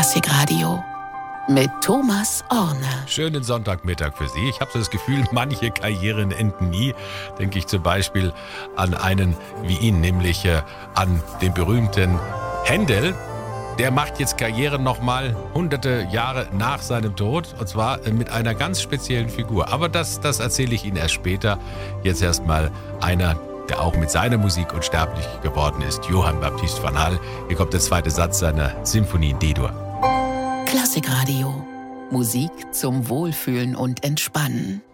Klassikradio mit Thomas Orne. Schönen Sonntagmittag für Sie. Ich habe so das Gefühl, manche Karrieren enden nie. Denke ich zum Beispiel an einen wie ihn, nämlich an den berühmten Händel. Der macht jetzt Karriere nochmal hunderte Jahre nach seinem Tod, und zwar mit einer ganz speziellen Figur. Aber das erzähle ich Ihnen erst später. Jetzt erstmal einer, der auch mit seiner Musik unsterblich geworden ist, Johann Baptist van Hal. Hier kommt der zweite Satz seiner Symphonie in D-Dur. Klassikradio. Musik zum Wohlfühlen und Entspannen.